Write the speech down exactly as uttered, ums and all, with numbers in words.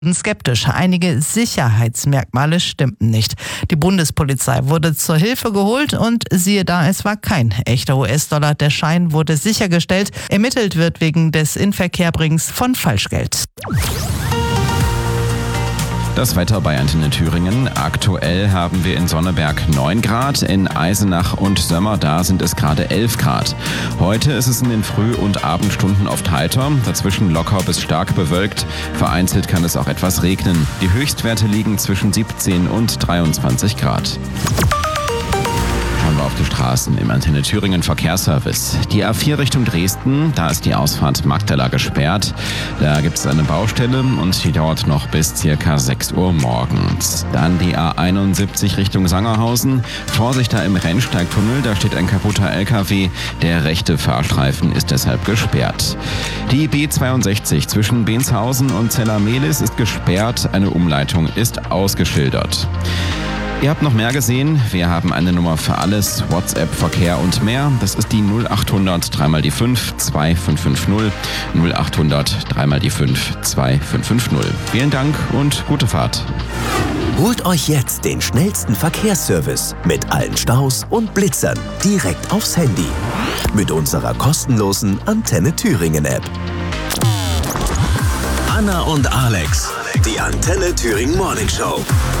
skeptisch. Einige Sicherheitsmerkmale stimmten nicht. Die Bundespolizei wurde zur Hilfe geholt und siehe da, es war kein echter U S-Dollar. Der Schein wurde sichergestellt. Ermittelt wird wegen des Inverkehrbringens von Falschgeld. Das Wetter bei Antenne Thüringen. Aktuell haben wir in Sonneberg neun Grad, in Eisenach und Sömmer, da sind es gerade elf Grad. Heute ist es in den Früh- und Abendstunden oft heiter, dazwischen locker bis stark bewölkt. Vereinzelt kann es auch etwas regnen. Die Höchstwerte liegen zwischen siebzehn und dreiundzwanzig Grad. Schauen wir auf die Straßen im Antenne Thüringen Verkehrsservice. Die A vier Richtung Dresden, da ist die Ausfahrt Magdala gesperrt. Da gibt es eine Baustelle und die dauert noch bis circa sechs Uhr morgens. Dann die A einundsiebzig Richtung Sangerhausen. Vorsicht da im Rennsteigtunnel, da steht ein kaputter L K W. Der rechte Fahrstreifen ist deshalb gesperrt. Die B zweiundsechzig zwischen Benshausen und Zella-Mehlis ist gesperrt. Eine Umleitung ist ausgeschildert. Ihr habt noch mehr gesehen. Wir haben eine Nummer für alles, WhatsApp, Verkehr und mehr. Das ist die null achthundert drei mal die fünf zwei fünf fünf null. null achthundert drei mal die fünf zwei fünf fünf null. Vielen Dank und gute Fahrt. Holt euch jetzt den schnellsten Verkehrsservice mit allen Staus und Blitzern direkt aufs Handy. Mit unserer kostenlosen Antenne Thüringen App. Anna und Alex, die Antenne Thüringen Morning Show.